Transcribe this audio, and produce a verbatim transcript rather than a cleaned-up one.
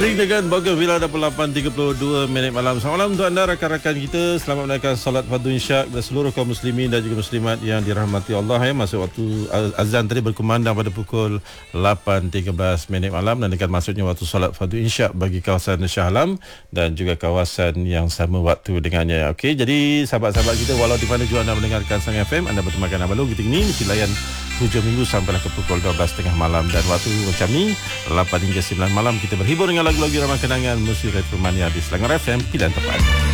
Ring dengan Bougainvillea dah pukul lapan tiga puluh dua minit malam. Selamat malam untuk anda rakan-rakan kita. Selamat menunaikan solat fardu isyak dan seluruh kaum muslimin dan juga muslimat yang dirahmati Allah ya. Masuk waktu azan tadi berkumandang pada pukul lapan tiga belas minit malam dan dekat masuknya waktu solat fardu isyak bagi kawasan Shah Alam dan juga kawasan yang sama waktu dengannya. Okey, jadi sahabat-sahabat kita walau di mana juga anda mendengarkan Sang F M, anda bertemakan Abang Long kita ini mesti layan hujung minggu sampailah ke pukul dua belas tiga puluh malam dan waktu macam ni lapan hingga sembilan malam kita berhibur dengan lagu-lagu ramai kenangan musik Retromania di Selangor F M. Pilihan tepat.